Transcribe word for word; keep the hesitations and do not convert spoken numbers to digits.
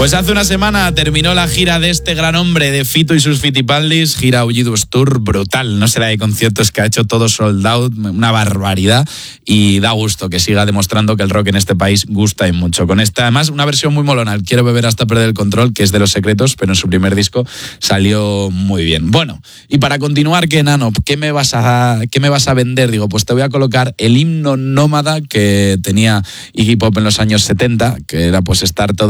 Pues hace una semana terminó la gira de este gran hombre, de Fito y sus Fitipaldis, gira Aullidos Tour, brutal, no sé la de conciertos que ha hecho, todo sold out, una barbaridad, y da gusto que siga demostrando que el rock en este país gusta y mucho. Con esta, además, una versión muy molona, el Quiero beber hasta perder el control, que es de Los Secretos, pero en su primer disco salió muy bien. Bueno, y para continuar, ¿qué, Nano? ¿Qué me vas a, qué me vas a vender? Digo, pues te voy a colocar el himno nómada que tenía Iggy Pop en los años setenta, que era pues estar todo